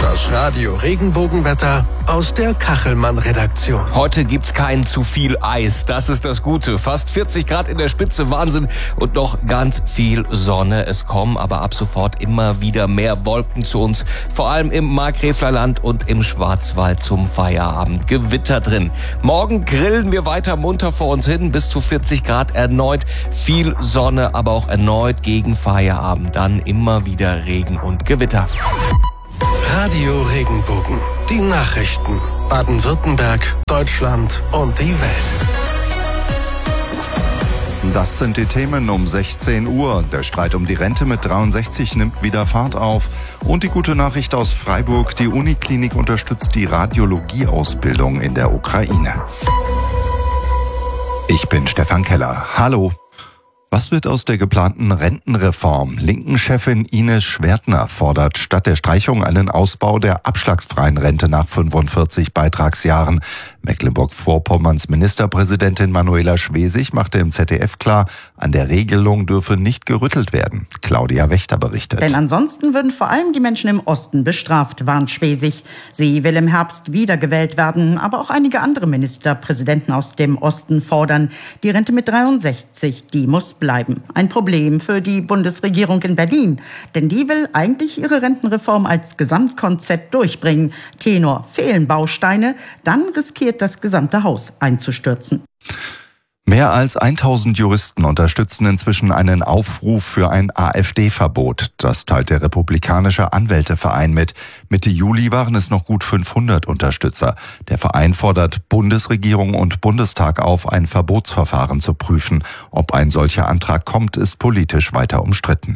Das Radio Regenbogenwetter aus der Kachelmann-Redaktion. Heute gibt's kein zu viel Eis, das ist das Gute. Fast 40 Grad in der Spitze, Wahnsinn, und noch ganz viel Sonne. Es kommen aber ab sofort immer wieder mehr Wolken zu uns, vor allem im Markgräflerland und im Schwarzwald zum Feierabend. Gewitter drin. Morgen grillen wir weiter munter vor uns hin, bis zu 40 Grad erneut. Viel Sonne, aber auch erneut gegen Feierabend. Dann immer wieder Regen und Gewitter. Radio Regenbogen. Die Nachrichten. Baden-Württemberg, Deutschland und die Welt. Das sind die Themen um 16 Uhr. Der Streit um die Rente mit 63 nimmt wieder Fahrt auf. Und die gute Nachricht aus Freiburg: Die Uniklinik unterstützt die Radiologieausbildung in der Ukraine. Ich bin Stefan Keller. Hallo. Was wird aus der geplanten Rentenreform? Linken-Chefin Ines Schwertner fordert statt der Streichung einen Ausbau der abschlagsfreien Rente nach 45 Beitragsjahren. Mecklenburg-Vorpommerns Ministerpräsidentin Manuela Schwesig machte im ZDF klar, an der Regelung dürfe nicht gerüttelt werden. Claudia Wächter berichtet. Denn ansonsten würden vor allem die Menschen im Osten bestraft, warnt Schwesig. Sie will im Herbst wiedergewählt werden, aber auch einige andere Ministerpräsidenten aus dem Osten fordern, die Rente mit 63, die muss bleiben. Ein Problem für die Bundesregierung in Berlin, denn die will eigentlich ihre Rentenreform als Gesamtkonzept durchbringen. Tenor: fehlen Bausteine, dann riskiert das gesamte Haus einzustürzen. Mehr als 1000 Juristen unterstützen inzwischen einen Aufruf für ein AfD-Verbot. Das teilt der Republikanische Anwälteverein mit. Mitte Juli waren es noch gut 500 Unterstützer. Der Verein fordert Bundesregierung und Bundestag auf, ein Verbotsverfahren zu prüfen. Ob ein solcher Antrag kommt, ist politisch weiter umstritten.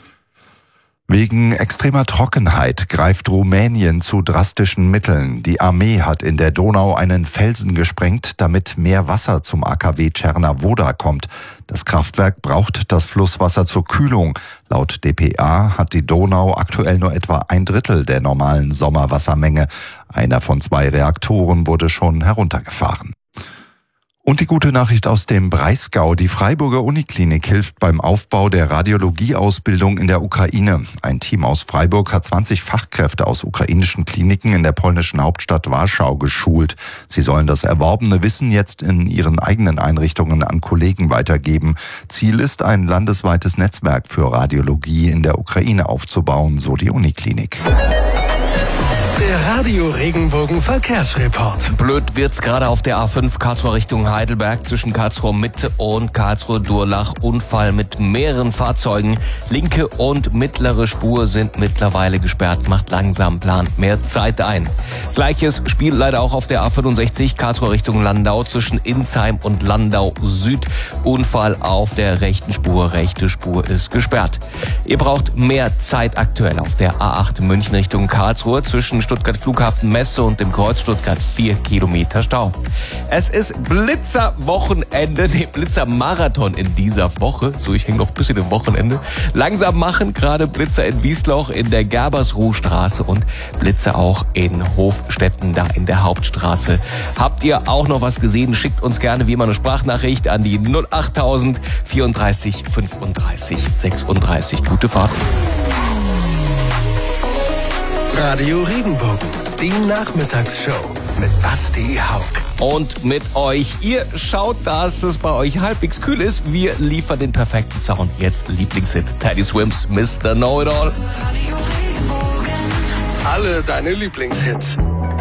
Wegen extremer Trockenheit greift Rumänien zu drastischen Mitteln. Die Armee hat in der Donau einen Felsen gesprengt, damit mehr Wasser zum AKW Czerna-Woda kommt. Das Kraftwerk braucht das Flusswasser zur Kühlung. Laut dpa hat die Donau aktuell nur etwa 1/3 der normalen Sommerwassermenge. Einer von 2 Reaktoren wurde schon heruntergefahren. Und die gute Nachricht aus dem Breisgau: Die Freiburger Uniklinik hilft beim Aufbau der Radiologieausbildung in der Ukraine. Ein Team aus Freiburg hat 20 Fachkräfte aus ukrainischen Kliniken in der polnischen Hauptstadt Warschau geschult. Sie sollen das erworbene Wissen jetzt in ihren eigenen Einrichtungen an Kollegen weitergeben. Ziel ist, ein landesweites Netzwerk für Radiologie in der Ukraine aufzubauen, so die Uniklinik. Der Radio Regenbogen Verkehrsreport. Blöd wird's gerade auf der A5 Karlsruhe Richtung Heidelberg zwischen Karlsruhe Mitte und Karlsruhe Durlach. Unfall mit mehreren Fahrzeugen. Linke und mittlere Spur sind mittlerweile gesperrt. Macht langsam, plant mehr Zeit ein. Gleiches Spiel leider auch auf der A65 Karlsruhe Richtung Landau zwischen Insheim und Landau Süd. Unfall auf der rechten Spur. Rechte Spur ist gesperrt. Ihr braucht mehr Zeit aktuell auf der A8 München Richtung Karlsruhe zwischen Stuttgart Flughafen Messe und dem Kreuz Stuttgart 4 Kilometer Stau. Es ist Blitzerwochenende, Blitzermarathon in dieser Woche. So, ich hänge noch ein bisschen im Wochenende. Langsam machen gerade Blitzer in Wiesloch in der Gerbersruhstraße und Blitzer auch in Hofstetten, da in der Hauptstraße. Habt ihr auch noch was gesehen? Schickt uns gerne wie immer eine Sprachnachricht an die 08000 34 35 36. Gute Fahrt. Radio Regenbogen, die Nachmittagsshow mit Basti Haug. Und mit euch. Ihr schaut, dass es bei euch halbwegs kühl ist. Wir liefern den perfekten Sound. Jetzt Lieblingshit: Teddy Swims, Mr. Know-It-All. Alle deine Lieblingshits.